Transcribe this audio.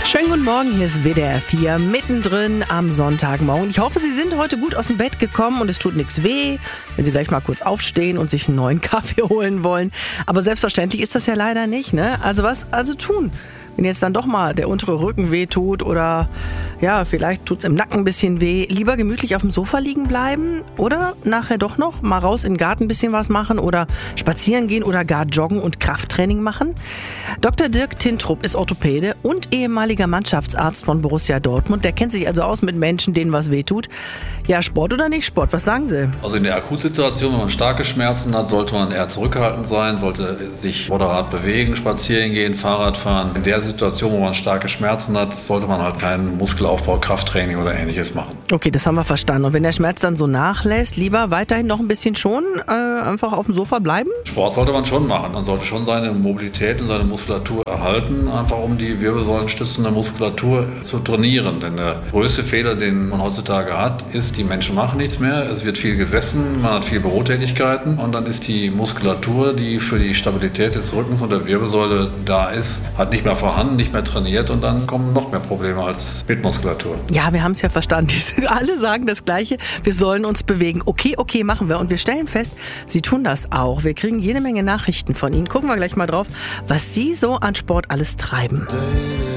Schönen guten Morgen, hier ist WDR 4, mittendrin am Sonntagmorgen. Ich hoffe, Sie sind heute gut aus dem Bett gekommen und es tut nichts weh, wenn Sie gleich mal kurz aufstehen und sich einen neuen Kaffee holen wollen. Aber selbstverständlich ist das ja leider nicht, ne? Also was also tun? Wenn jetzt dann doch mal der untere Rücken weh tut oder ja, vielleicht tut's im Nacken ein bisschen weh, lieber gemütlich auf dem Sofa liegen bleiben oder nachher doch noch mal raus in den Garten ein bisschen was machen oder spazieren gehen oder gar joggen und Krafttraining machen? Dr. Dirk Tintrup ist Orthopäde und ehemaliger Mannschaftsarzt von Borussia Dortmund. Der kennt sich also aus mit Menschen, denen was weh tut. Ja, Sport oder nicht Sport? Was sagen Sie? Also in der Akutsituation, wenn man starke Schmerzen hat, sollte man eher zurückhaltend sein, sollte sich moderat bewegen, spazieren gehen, Fahrrad fahren. In der Situation, wo man starke Schmerzen hat, sollte man halt keinen Muskelaufbau, Krafttraining oder Ähnliches machen. Okay, das haben wir verstanden. Und wenn der Schmerz dann so nachlässt, lieber weiterhin noch ein bisschen schonen, einfach auf dem Sofa bleiben? Sport sollte man schon machen. Man sollte schon seine Mobilität und seine Muskulatur erhalten, einfach um die wirbelsäulenstützende Muskulatur zu trainieren. Denn der größte Fehler, den man heutzutage hat, ist, die Menschen machen nichts mehr. Es wird viel gesessen, man hat viel Bürotätigkeiten und dann ist die Muskulatur, die für die Stabilität des Rückens und der Wirbelsäule da ist, halt nicht mehr vorhanden, nicht mehr trainiert und dann kommen noch mehr Probleme als mit Muskulatur. Ja, wir haben es ja verstanden. Alle sagen das Gleiche. Wir sollen uns bewegen. Okay, machen wir. Und wir stellen fest, Sie tun das auch. Wir kriegen jede Menge Nachrichten von Ihnen. Gucken wir gleich mal drauf, was Sie so an Sport alles treiben.